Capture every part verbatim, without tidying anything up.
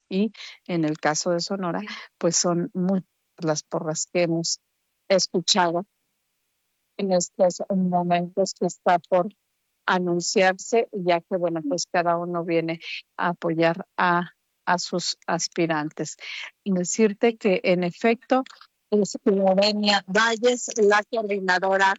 y en el caso de Sonora, pues son muchas las porras que hemos escuchado en estos momentos que está por anunciarse, ya que, bueno, pues cada uno viene a apoyar a, a sus aspirantes. Y decirte que, en efecto, es Lorena Valles, la coordinadora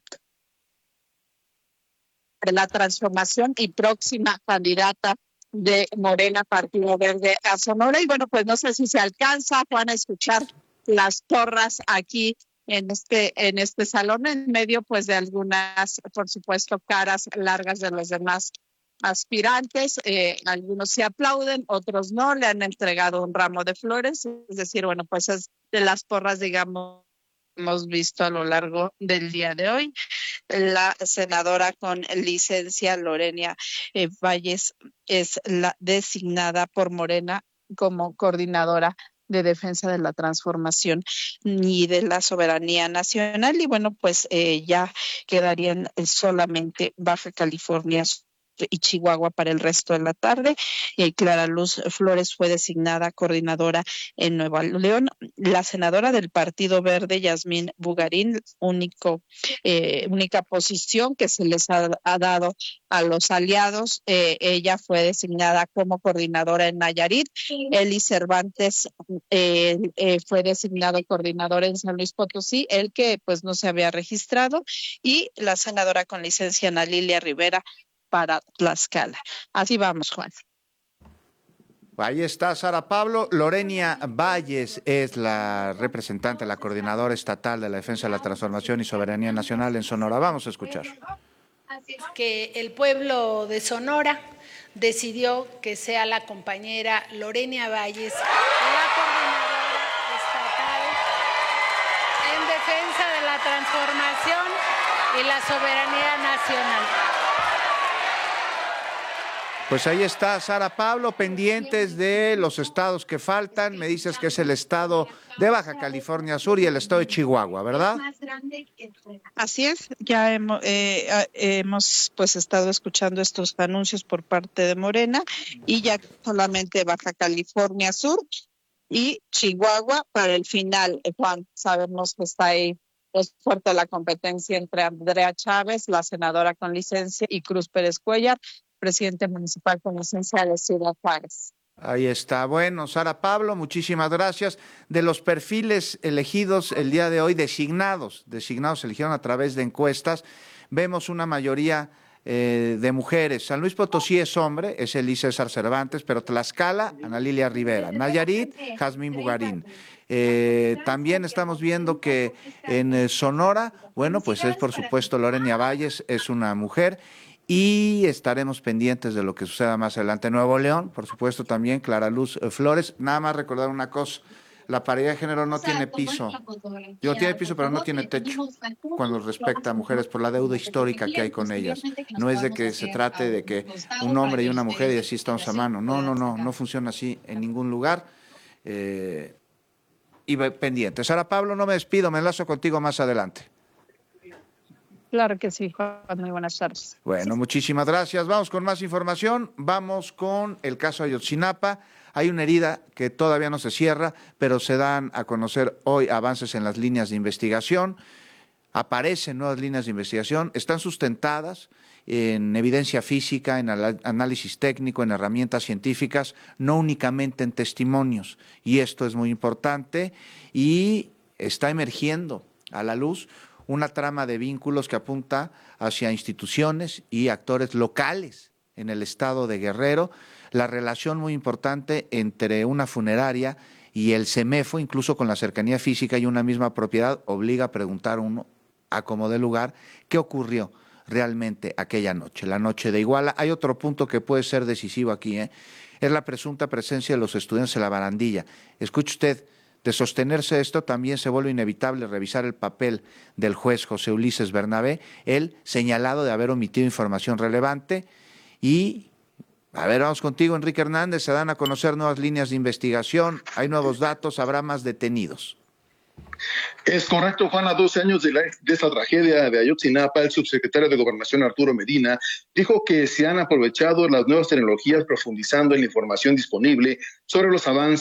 de la transformación y próxima candidata de Morena Partido Verde a Sonora. Y bueno, pues no sé si se alcanza, Juan, a escuchar las porras aquí en este, en este salón, en medio pues de algunas, por supuesto, caras largas de los demás aspirantes. Eh, algunos se aplauden, otros no, le han entregado un ramo de flores, es decir, bueno, pues es de las porras, digamos, hemos visto a lo largo del día de hoy. La senadora con licencia Lorena eh, Valles es la designada por Morena como coordinadora de defensa de la transformación y de la soberanía nacional. Y bueno, pues eh, ya quedarían solamente Baja California y Chihuahua para el resto de la tarde. Eh, Clara Luz Flores fue designada coordinadora en Nuevo León. La senadora del Partido Verde, Yasmín Bugarín, único, eh, única posición que se les ha, ha dado a los aliados. Eh, ella fue designada como coordinadora en Nayarit. Eli Cervantes eh, eh, fue designado coordinador en San Luis Potosí, el que pues no se había registrado, y la senadora con licencia Ana Lilia Rivera para Tlaxcala. Así vamos, Juan. Ahí está Sara Pablo. Lorena Valles es la representante, la coordinadora estatal de la defensa de la transformación y soberanía nacional en Sonora. Vamos a escuchar. Que el pueblo de Sonora decidió que sea la compañera Lorena Valles la coordinadora estatal en defensa de la transformación y la soberanía nacional. Pues ahí está Sara Pablo, pendientes de los estados que faltan. Me dices que es el estado de Baja California Sur y el estado de Chihuahua, ¿verdad? Así es, ya hemos, eh, hemos pues estado escuchando estos anuncios por parte de Morena, y ya solamente Baja California Sur y Chihuahua para el final. Juan, sabemos que está ahí, es fuerte la competencia entre Andrea Chávez, la senadora con licencia, y Cruz Pérez Cuellar, presidente municipal con licencia de Ciudad Juárez. Ahí está. Bueno, Sara Pablo, muchísimas gracias. De los perfiles elegidos el día de hoy, designados, designados, eligieron a través de encuestas, vemos una mayoría eh, de mujeres. San Luis Potosí es hombre, es Elí César Cervantes, pero Tlaxcala, Ana Lilia Rivera. Nayarit, Jazmín Bugarín. Eh, también estamos viendo que en eh, Sonora, bueno, pues es por supuesto Lorena Valles, es una mujer. Y estaremos pendientes de lo que suceda más adelante. En Nuevo León, por supuesto, también Clara Luz Flores. Nada más recordar una cosa, la paridad de género no tiene piso. Digo, tiene piso, pero no tiene techo cuando respecta a mujeres por la deuda histórica que hay con ellas. No es de que se trate de que un hombre y una mujer y así estamos a mano. No, no, no, no funciona así en ningún lugar. Eh, y pendiente. Sara Pablo, no me despido, me enlazo contigo más adelante. Claro que sí, Juan, muy buenas tardes. Bueno, muchísimas gracias. Vamos con más información. Vamos con el caso Ayotzinapa. Hay una herida que todavía no se cierra, pero se dan a conocer hoy avances en las líneas de investigación. Aparecen nuevas líneas de investigación, están sustentadas en evidencia física, en análisis técnico, en herramientas científicas, no únicamente en testimonios. Y esto es muy importante y está emergiendo a la luz una trama de vínculos que apunta hacia instituciones y actores locales en el estado de Guerrero, la relación muy importante entre una funeraria y el CEMEFO, incluso con la cercanía física y una misma propiedad, obliga a preguntar a uno, a como de lugar, qué ocurrió realmente aquella noche, la noche de Iguala. Hay otro punto que puede ser decisivo aquí, ¿eh? Es la presunta presencia de los estudiantes en la barandilla. Escuche usted, de sostenerse esto, también se vuelve inevitable revisar el papel del juez José Ulises Bernabé, él señalado de haber omitido información relevante. Y, a ver, vamos contigo, Enrique Hernández, se dan a conocer nuevas líneas de investigación, hay nuevos datos, habrá más detenidos. Es correcto, Juan. A doce años de, la, de esta tragedia de Ayotzinapa, el subsecretario de Gobernación, Arturo Medina, dijo que se han aprovechado las nuevas tecnologías profundizando en la información disponible sobre los avances